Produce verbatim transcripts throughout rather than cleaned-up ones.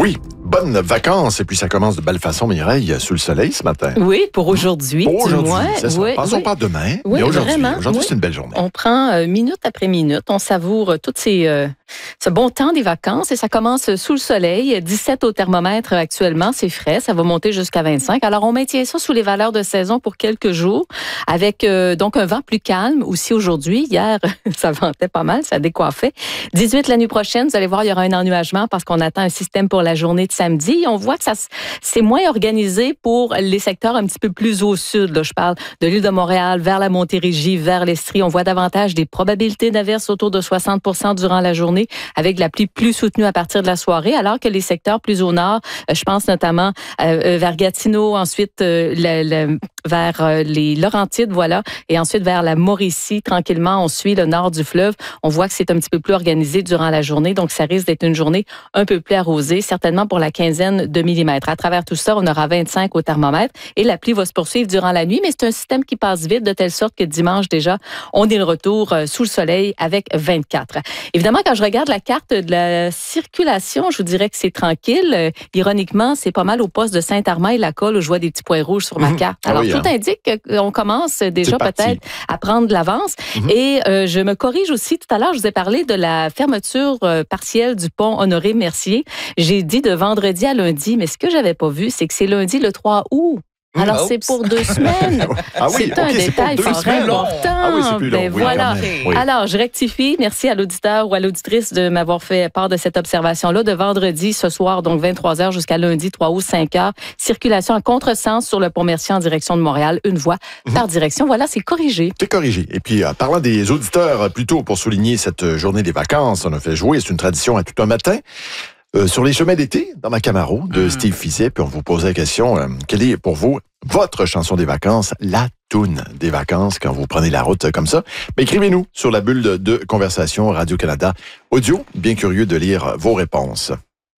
Oui, bonnes vacances. Et puis ça commence de belle façon, Mireille, sous le soleil ce matin. Oui, pour aujourd'hui. Pour aujourd'hui, moins. c'est ça. Oui, Pensons oui. pas demain, Oui, mais aujourd'hui. vraiment, Aujourd'hui, oui. c'est une belle journée. On prend euh, minute après minute, on savoure tout ces, euh, ce bon temps des vacances et ça commence sous le soleil. dix-sept au thermomètre actuellement, c'est frais, ça va monter jusqu'à vingt-cinq. Alors, on maintient ça sous les valeurs de saison pour quelques jours avec euh, donc un vent plus calme aussi aujourd'hui. Hier, ça ventait pas mal, ça décoiffait. dix-huit la nuit prochaine, vous allez voir, il y aura un ennuagement parce qu'on attend un système pour la journée de samedi. On voit que ça c'est moins organisé pour les secteurs un petit peu plus au sud. Là, je parle de l'île de Montréal, vers la Montérégie, vers l'Estrie. On voit davantage des probabilités d'averses autour de soixante pour cent durant la journée, avec de la pluie plus soutenue à partir de la soirée, alors que les secteurs plus au nord, je pense notamment euh, vers Gatineau, ensuite euh, le, le, vers euh, les Laurentides, voilà, et ensuite vers la Mauricie. Tranquillement, on suit le nord du fleuve. On voit que c'est un petit peu plus organisé durant la journée, donc ça risque d'être une journée un peu plus arrosée, certainement pour la quinzaine de millimètres. À travers tout ça, on aura vingt-cinq au thermomètre et la pluie va se poursuivre durant la nuit, mais c'est un système qui passe vite de telle sorte que dimanche déjà, on est le retour sous le soleil avec vingt-quatre. Évidemment, quand je regarde la carte de la circulation, je vous dirais que c'est tranquille. Euh, ironiquement, c'est pas mal au poste de Saint-Armand-et-la-Colle où je vois des petits points rouges sur ma carte. Alors, ah oui, tout hein. indique qu'on commence déjà peut-être à prendre de l'avance. Mm-hmm. Et euh, je me corrige aussi. Tout à l'heure, je vous ai parlé de la fermeture euh, partielle du pont Honoré-Mercier. J'ai dit de vendredi à lundi, mais ce que j'avais pas vu, c'est que c'est lundi le trois août. Alors, Oups. c'est pour deux semaines. Ah oui, c'est un okay, détail fort important. Ah oui, c'est plus long. Ben oui, voilà. Oui. Alors, je rectifie. Merci à l'auditeur ou à l'auditrice de m'avoir fait part de cette observation-là. De vendredi, ce soir, donc vingt-trois heures jusqu'à lundi, trois août, cinq heures. Circulation à contresens sur le pont Mercier en direction de Montréal. Une voie mm-hmm. par direction. Voilà, c'est corrigé. C'est corrigé. Et puis, euh, parlant des auditeurs, plutôt pour souligner cette journée des vacances, on a fait jouer, c'est une tradition à tout un matin. Euh, sur les chemins d'été, dans ma Camaro, de mmh. Steve Fisset, puis on vous pose la question, euh, quelle est pour vous votre chanson des vacances, la toune des vacances, quand vous prenez la route comme ça? Ben, écrivez-nous sur la bulle de, de conversation Radio-Canada Audio. Bien curieux de lire vos réponses.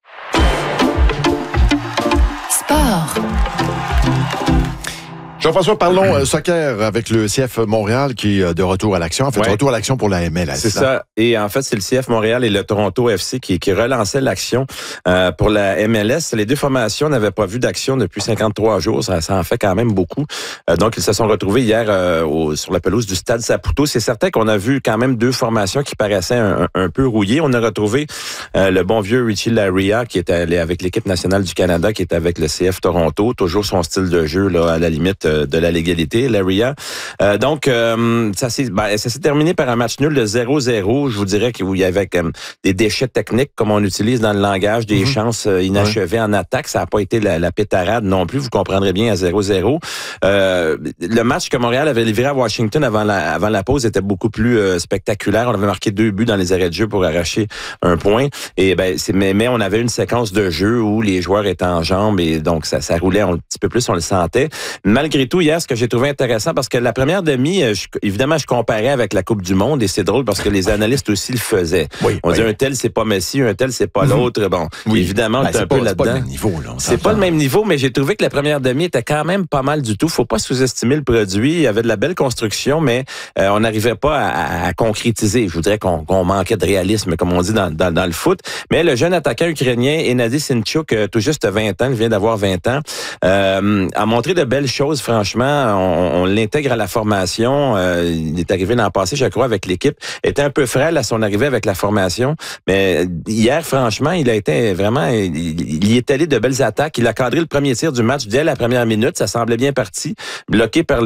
Sport. Jean-François, parlons euh, soccer avec le C F Montréal qui est de retour à l'action. En fait, ouais. retour à l'action pour la M L S. C'est ça. Et en fait, c'est le C F Montréal et le Toronto F C qui, qui relançaient l'action euh, pour la M L S. Les deux formations n'avaient pas vu d'action depuis cinquante-trois jours. Ça, ça en fait quand même beaucoup. Euh, donc, ils se sont retrouvés hier euh, au, sur la pelouse du Stade Saputo. C'est certain qu'on a vu quand même deux formations qui paraissaient un, un, un peu rouillées. On a retrouvé euh, le bon vieux Richie Laryea qui était allé avec l'équipe nationale du Canada, qui était avec le C F Toronto. Toujours son style de jeu là à la limite de la légalité, Laryea. Euh, donc, euh, ça s'est ben, ça s'est terminé par un match nul de zéro zéro. Je vous dirais qu'il y avait comme des déchets techniques, comme on utilise dans le langage, des mm-hmm. chances inachevées ouais. en attaque. Ça n'a pas été la, la pétarade non plus, vous comprendrez bien, à zéro zéro. Euh, le match que Montréal avait livré à Washington avant la, avant la pause était beaucoup plus euh, spectaculaire. On avait marqué deux buts dans les arrêts de jeu pour arracher un point. Et ben, c'est, mais, mais on avait une séquence de jeu où les joueurs étaient en jambes et donc ça, ça roulait un petit peu plus, on le sentait. Malgré tout, hier, ce que j'ai trouvé intéressant, parce que la première demi, je, évidemment, je comparais avec la Coupe du Monde et c'est drôle parce que les analystes aussi le faisaient. Oui, on oui. dit un tel, c'est pas Messi, un tel, c'est pas l'autre. Bon, oui. évidemment, ben, on est un pas, peu là-dedans. C'est pas le même niveau. Là, c'est pas le même niveau, mais j'ai trouvé que la première demi était quand même pas mal du tout. Faut pas sous-estimer le produit. Il y avait de la belle construction, mais euh, on n'arrivait pas à, à concrétiser. Je voudrais qu'on, qu'on manquait de réalisme, comme on dit dans, dans, dans le foot. Mais le jeune attaquant ukrainien, Enadi Sinchuk, tout juste vingt ans, il vient d'avoir vingt ans, euh, a montré de belles choses, franchement. On, on l'intègre à la formation. Euh, il est arrivé l'an passé, je crois, avec l'équipe. Il était un peu frêle à son arrivée avec la formation. Mais hier, franchement, il a été vraiment... Il, il y est allé de belles attaques. Il a cadré le premier tir du match dès la première minute. Ça semblait bien parti. Bloqué par